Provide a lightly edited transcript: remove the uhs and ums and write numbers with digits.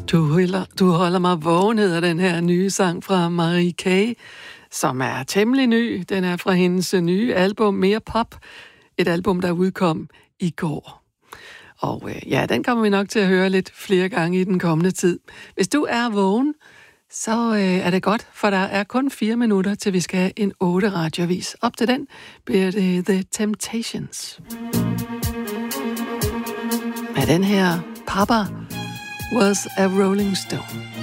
Du holder mig vågen, hedder den her nye sang fra Marie K., som er temmelig ny. Den er fra hendes nye album, Mere Pop. Et album, der udkom i går. Og ja, den kommer vi nok til at høre lidt flere gange i den kommende tid. Hvis du er vågen, så er det godt, for der er kun 4 minutter, til vi skal have en 8 radioavis. Op til den bliver det The Temptations. Med den her Papa Was a Rolling Stone.